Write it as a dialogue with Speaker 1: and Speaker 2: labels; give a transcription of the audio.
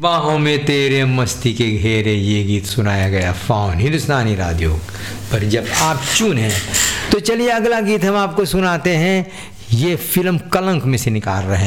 Speaker 1: बाहों में तेरे मस्ती के घेरे, ये गीत सुनाया गया फाउन हिंदुस्तानी राडियो पर जब आप चुन हैं। तो चलिए अगला गीत हम आपको सुनाते हैं, ये फिल्म कलंक में से निकाल रहे हैं।